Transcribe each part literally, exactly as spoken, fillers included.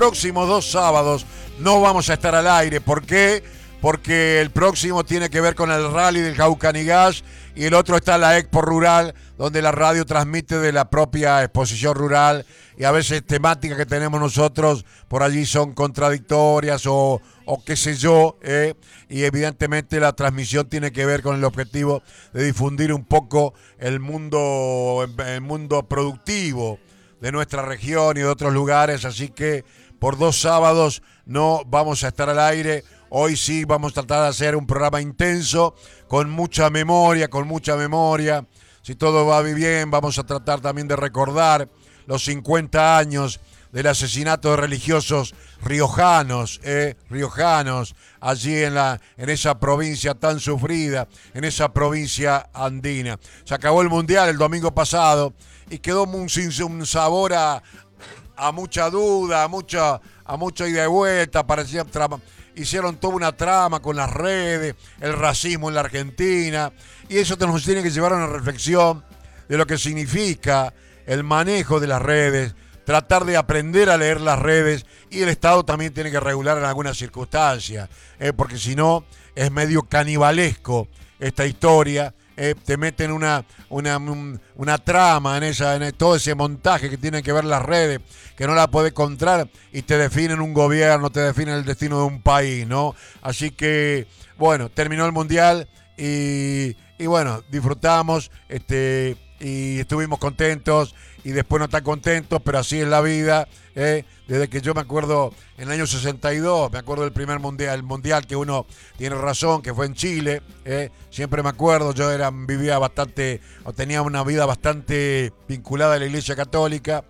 próximos dos sábados no vamos a estar al aire. ¿Por qué? Porque el próximo tiene que ver con el rally del Jaucanigas y el otro está la Expo Rural, donde la radio transmite de la propia exposición rural y a veces temáticas que tenemos nosotros por allí son contradictorias o, o qué sé yo, ¿eh? Y evidentemente la transmisión tiene que ver con el objetivo de difundir un poco el mundo, el mundo productivo de nuestra región y de otros lugares, así que por dos sábados no vamos a estar al aire. Hoy sí vamos a tratar de hacer un programa intenso, con mucha memoria, con mucha memoria. Si todo va bien, vamos a tratar también de recordar los cincuenta años del asesinato de religiosos riojanos, eh, riojanos, allí en, la, en esa provincia tan sufrida, en esa provincia andina. Se acabó el Mundial el domingo pasado y quedó un, un sabor a, a mucha duda, a mucha, a mucha ida y vuelta, parecía trama. Hicieron toda una trama con las redes, el racismo en la Argentina, y eso nos tiene que llevar a una reflexión de lo que significa el manejo de las redes, tratar de aprender a leer las redes, y el Estado también tiene que regular en algunas circunstancias, eh, porque si no es medio canibalesco esta historia. Eh, te meten una, una, una trama en, esa, en todo ese montaje que tiene que ver las redes, que no la podés encontrar y te definen un gobierno, te definen el destino de un país, ¿no? Así que, bueno, terminó el Mundial y, y bueno, disfrutamos este, y estuvimos contentos y después no tan contentos, pero así es la vida. ¿eh? Desde que yo me acuerdo, en el año sesenta y dos, me acuerdo del primer mundial, el mundial que uno tiene razón, que fue en Chile. ¿eh? Siempre me acuerdo, yo era, vivía bastante, o tenía una vida bastante vinculada a la Iglesia Católica.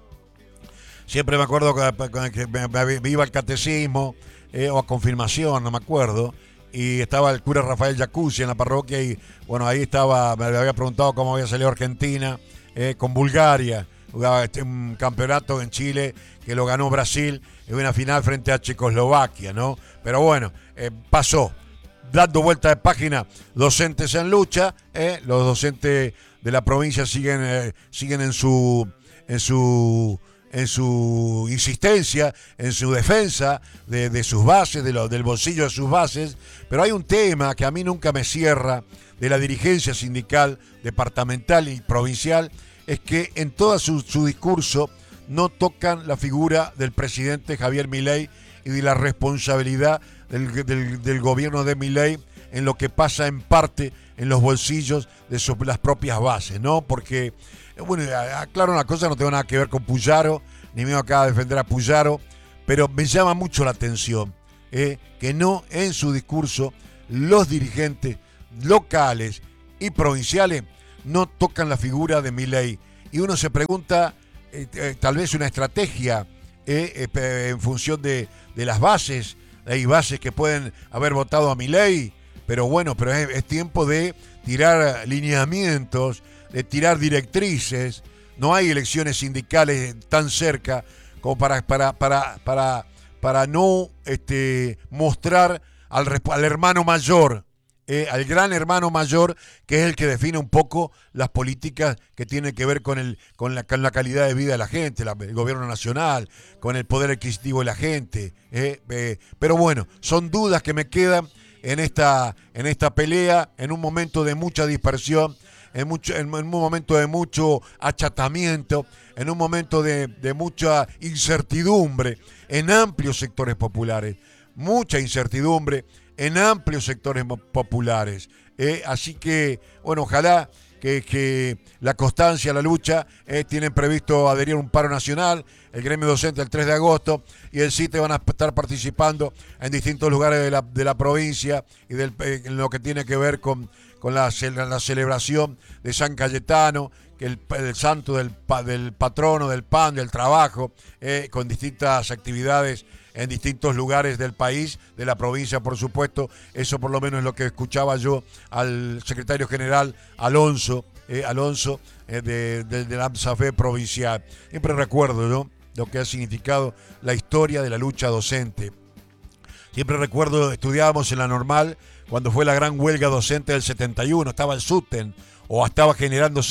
Siempre me acuerdo que, que me, me iba al catecismo eh, o a confirmación, no me acuerdo. Y estaba el cura Rafael Jacuzzi en la parroquia y bueno, ahí estaba, me había preguntado cómo había salido Argentina eh, con Bulgaria. Jugaba este, un campeonato en Chile que lo ganó Brasil en una final frente a Checoslovaquia, ¿no? Pero bueno, eh, pasó. Dando vuelta de página, docentes en lucha, eh, los docentes de la provincia siguen, eh, siguen en su, en su, en su insistencia, en su defensa de, de sus bases, de lo, del bolsillo de sus bases, pero hay un tema que a mí nunca me cierra de la dirigencia sindical, departamental y provincial, es que en todo su, su discurso no tocan la figura del presidente Javier Milei y de la responsabilidad del, del, del gobierno de Milei en lo que pasa en parte en los bolsillos de sus, las propias bases, ¿no? Porque, bueno, aclaro una cosa, no tengo nada que ver con Puyaro, ni me voy acá a defender a Puyaro, pero me llama mucho la atención eh, que no en su discurso los dirigentes locales y provinciales no tocan la figura de Milei. Y uno se pregunta, eh, eh, tal vez una estrategia eh, eh, en función de, de las bases. Hay bases que pueden haber votado a Milei, pero bueno, pero es, es tiempo de tirar lineamientos, de tirar directrices. No hay elecciones sindicales tan cerca como para, para, para, para, para no este, mostrar al, al hermano mayor, Eh, al gran hermano mayor, que es el que define un poco las políticas que tienen que ver con, el, con, la, con la calidad de vida de la gente, la, el gobierno nacional, con el poder adquisitivo de la gente. Eh, eh, pero bueno, son dudas que me quedan en esta, en esta pelea, en un momento de mucha dispersión, en, mucho, en, en un momento de mucho achatamiento, en un momento de, de mucha incertidumbre en amplios sectores populares, mucha incertidumbre en amplios sectores populares. Eh, así que, bueno, ojalá que, que la constancia, la lucha, eh, tienen previsto adherir a un paro nacional, el gremio docente el tres de agosto, y el C I T E van a estar participando en distintos lugares de la, de la provincia y del, eh, en lo que tiene que ver con, con la, la celebración de San Cayetano, que el, el santo del, del patrono, del pan, del trabajo, eh, con distintas actividades en distintos lugares del país, de la provincia, por supuesto. Eso por lo menos es lo que escuchaba yo al secretario general Alonso, eh, Alonso eh, de, de, de la AMSAFE provincial. Siempre recuerdo, ¿no?, lo que ha significado la historia de la lucha docente. Siempre recuerdo, estudiábamos en la normal cuando fue la gran huelga docente del setenta y uno, estaba el SUTEN, o estaba generándose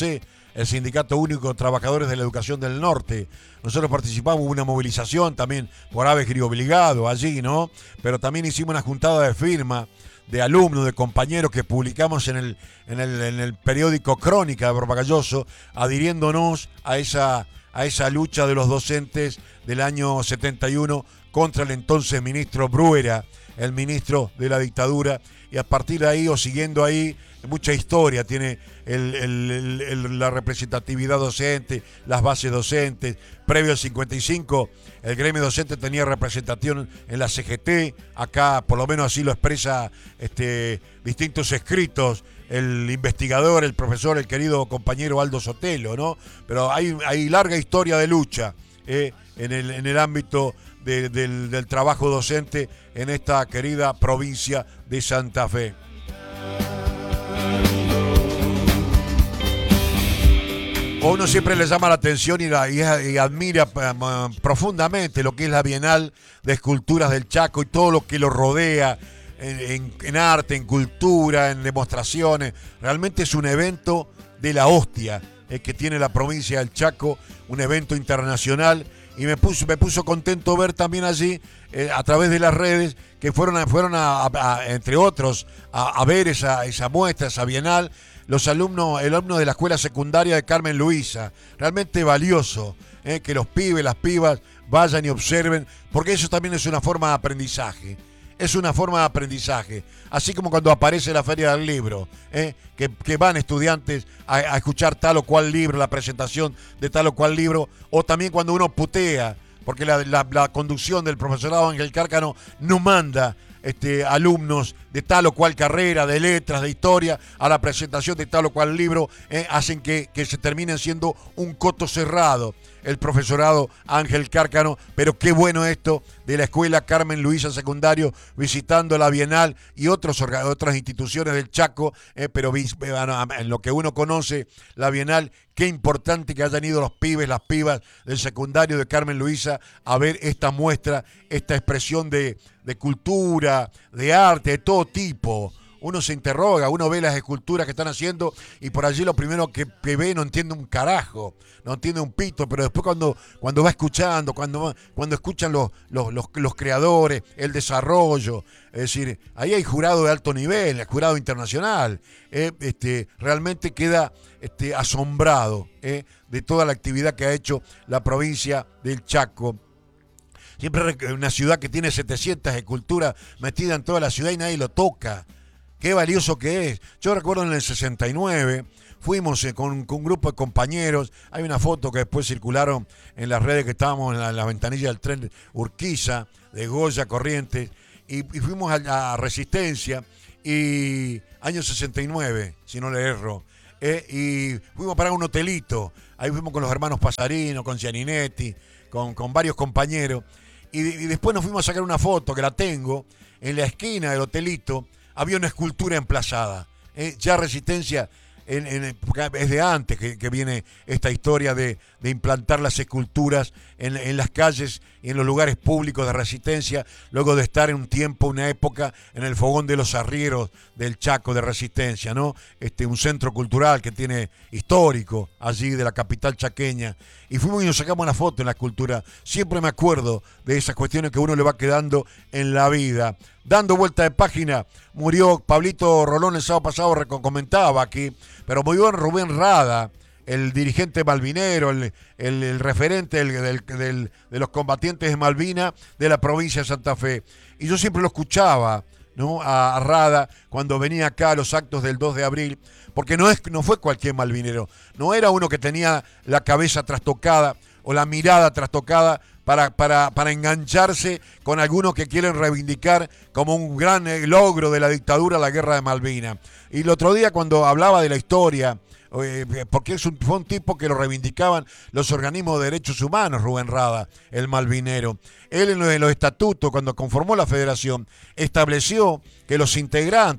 el Sindicato Único de Trabajadores de la Educación del Norte. Nosotros participamos en una movilización también por Aves Obligado allí, ¿no? Pero también hicimos una juntada de firma de alumnos, de compañeros que publicamos en el, en el, en el periódico Crónica de Papagayoso, adhiriéndonos a esa, a esa lucha de los docentes del año setenta y uno contra el entonces ministro Bruera, el ministro de la dictadura, y a partir de ahí, o siguiendo ahí, mucha historia tiene el, el, el, el, la representatividad docente, las bases docentes. Previo al cincuenta y cinco, el gremio docente tenía representación en la C G T, acá por lo menos así lo expresa este, distintos escritos el investigador, el profesor, el querido compañero Aldo Sotelo, ¿no? Pero hay, hay larga historia de lucha eh, en, el, en el ámbito de, del, del trabajo docente en esta querida provincia de Santa Fe. A uno siempre le llama la atención y, la, y, y admira um, profundamente lo que es la Bienal de Esculturas del Chaco y todo lo que lo rodea en, en, en arte, en cultura, en demostraciones. Realmente es un evento de la hostia eh, que tiene la provincia del Chaco, un evento internacional, y me puso, me puso contento ver también allí, eh, a través de las redes, que fueron, a, fueron a, a, a, entre otros, a, a ver esa, esa muestra, esa Bienal, los alumnos, el alumno de la escuela secundaria de Carmen Luisa. Realmente valioso eh, que los pibes, las pibas vayan y observen, porque eso también es una forma de aprendizaje. Es una forma de aprendizaje. Así como cuando aparece la Feria del Libro, eh, que, que van estudiantes a, a escuchar tal o cual libro, la presentación de tal o cual libro, o también cuando uno putea, porque la, la, la conducción del profesorado Ángel Cárcano no manda Este, alumnos de tal o cual carrera, de letras, de historia, a la presentación de tal o cual libro, eh, hacen que, que se terminen siendo un coto cerrado el profesorado Ángel Cárcano. Pero qué bueno esto de la escuela Carmen Luisa Secundario visitando la Bienal y otros, otras instituciones del Chaco, eh, pero en lo que uno conoce la Bienal. Qué importante que hayan ido los pibes, las pibas del secundario de Carmen Luisa a ver esta muestra, esta expresión de, de cultura, de arte, de todo tipo. Uno se interroga, uno ve las esculturas que están haciendo y por allí lo primero que, que ve no entiende un carajo, no entiende un pito, pero después cuando, cuando va escuchando, cuando, cuando escuchan los, los, los, los creadores, el desarrollo, es decir, ahí hay jurado de alto nivel, el jurado internacional, eh, este, realmente queda este, asombrado eh, de toda la actividad que ha hecho la provincia del Chaco. Siempre una ciudad que tiene setecientas esculturas metidas en toda la ciudad y nadie lo toca. Qué valioso que es. Yo recuerdo en el sesenta y nueve, fuimos con, con un grupo de compañeros, hay una foto que después circularon en las redes que estábamos en la, en la ventanilla del tren Urquiza, de Goya, Corrientes, y, y fuimos a, a Resistencia, y año sesenta y nueve, si no le erro, eh, y fuimos para un hotelito, ahí fuimos con los hermanos Pasarino, con Gianinetti, con, con varios compañeros, y, y después nos fuimos a sacar una foto, que la tengo, en la esquina del hotelito, había una escultura emplazada. Eh, ya Resistencia, en, en, es de antes que, que viene esta historia de, de implantar las esculturas en, en las calles y en los lugares públicos de Resistencia, luego de estar en un tiempo, una época, en el Fogón de los Arrieros del Chaco de Resistencia, ¿no? Este, un centro cultural que tiene histórico allí de la capital chaqueña. Y fuimos y nos sacamos una foto en la escultura. Siempre me acuerdo de esas cuestiones que a uno le va quedando en la vida. Dando vuelta de página, murió Pablito Rolón el sábado pasado, comentaba aquí, pero murió Rubén Rada, el dirigente malvinero, el, el, el referente del, del, del, de los combatientes de Malvina de la provincia de Santa Fe. Y yo siempre lo escuchaba, ¿no? A, a Rada cuando venía acá a los actos del dos de abril, porque no, es, no fue cualquier malvinero, no era uno que tenía la cabeza trastocada o la mirada trastocada para, para, para engancharse con algunos que quieren reivindicar como un gran logro de la dictadura la guerra de Malvinas. Y el otro día cuando hablaba de la historia, eh, porque es un, fue un tipo que lo reivindicaban los organismos de derechos humanos, Rubén Rada, el malvinero. Él en los, en los estatutos, cuando conformó la federación, estableció que los integrantes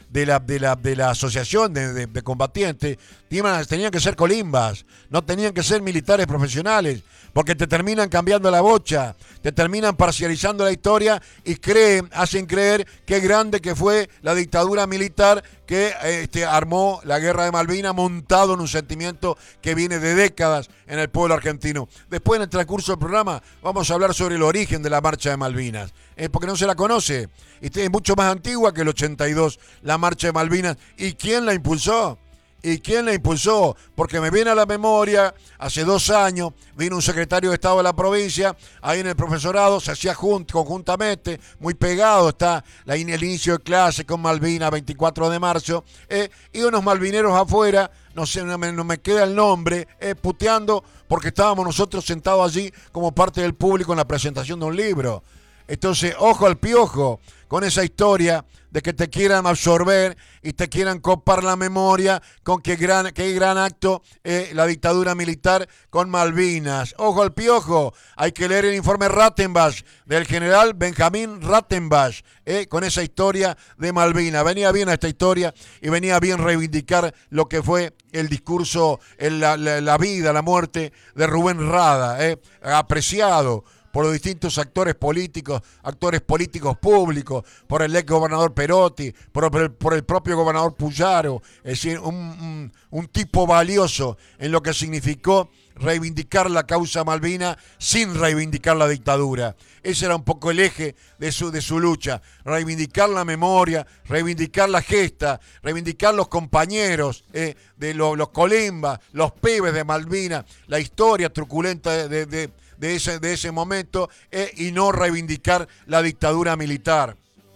de la, de la, de la asociación de, de, de combatientes, tenían, tenían que ser colimbas, no tenían que ser militares profesionales, porque te terminan cambiando la bocha, te terminan parcializando la historia y creen, hacen creer qué grande que fue la dictadura militar que este, armó la guerra de Malvinas, montado en un sentimiento que viene de décadas en el pueblo argentino. Después, en el transcurso del programa, vamos a hablar sobre el origen de la marcha de Malvinas, eh, porque no se la conoce. Es mucho más antigua que el ochenta y dos, la marcha de Malvinas. ¿Y quién la impulsó? ¿Y quién la impulsó? Porque me viene a la memoria, hace dos años vino un secretario de Estado de la provincia, ahí en el profesorado, se hacía junt, conjuntamente, muy pegado está la, el inicio de clase con Malvinas, veinticuatro de marzo, eh, y unos malvineros afuera, no sé, no me, no me queda el nombre, eh, puteando, porque estábamos nosotros sentados allí como parte del público en la presentación de un libro. Entonces, ojo al piojo con esa historia de que te quieran absorber y te quieran copar la memoria con que gran, que gran acto eh, la dictadura militar con Malvinas. Ojo al piojo, hay que leer el informe Rattenbach del general Benjamín Rattenbach eh, con esa historia de Malvinas. Venía bien a esta historia y venía bien reivindicar lo que fue el discurso, el, la, la, la vida, la muerte de Rubén Rada, eh, apreciado por los distintos actores políticos, actores políticos públicos, por el ex gobernador Perotti, por, por, el, por el propio gobernador Puyaro, es decir, un, un, un tipo valioso en lo que significó reivindicar la causa Malvina sin reivindicar la dictadura. Ese era un poco el eje de su, de su lucha, reivindicar la memoria, reivindicar la gesta, reivindicar los compañeros eh, de lo, los colimbas, los pibes de Malvinas, la historia truculenta de, de, de De ese, de ese momento eh, y no reivindicar la dictadura militar.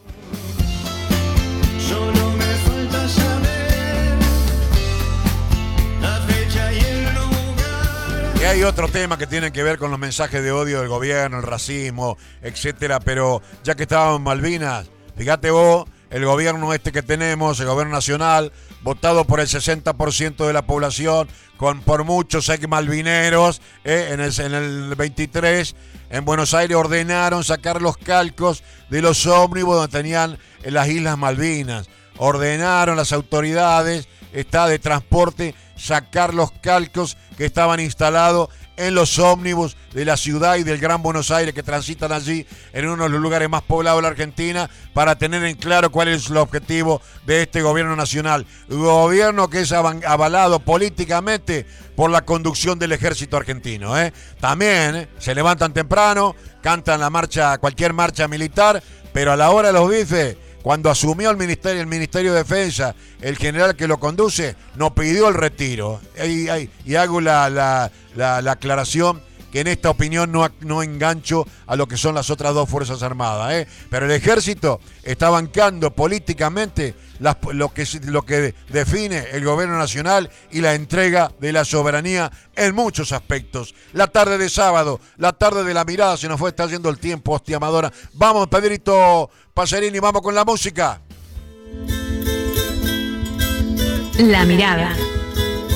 Solo me falta saber la fecha y el lugar. Y hay otro tema que tiene que ver con los mensajes de odio del gobierno, el racismo, etcétera, pero ya que estábamos en Malvinas, fíjate vos, el gobierno este que tenemos, el gobierno nacional, votado por el sesenta por ciento de la población, con por muchos ex malvineros, eh, en, el, en el veintitrés, en Buenos Aires ordenaron sacar los calcos de los ómnibus donde tenían en las Islas Malvinas. Ordenaron las autoridades está de transporte sacar los calcos que estaban instalados en los ómnibus de la ciudad y del Gran Buenos Aires que transitan allí en uno de los lugares más poblados de la Argentina, para tener en claro cuál es el objetivo de este gobierno nacional. Un gobierno que es avalado políticamente por la conducción del ejército argentino. ¿eh? También ¿eh? se levantan temprano, cantan la marcha, cualquier marcha militar, pero a la hora de los bifes, cuando asumió el ministerio, el Ministerio de Defensa, el general que lo conduce no pidió el retiro. Y, y, y hago la, la, la, la aclaración que en esta opinión no, no engancho a lo que son las otras dos Fuerzas Armadas. ¿eh? Pero el ejército está bancando políticamente las, lo, que, lo que define el gobierno nacional y la entrega de la soberanía en muchos aspectos. La tarde de sábado, la tarde de la mirada, se nos fue, está yendo el tiempo, hostia amadora. Vamos, Pedrito Pacerini, vamos con la música. La mirada.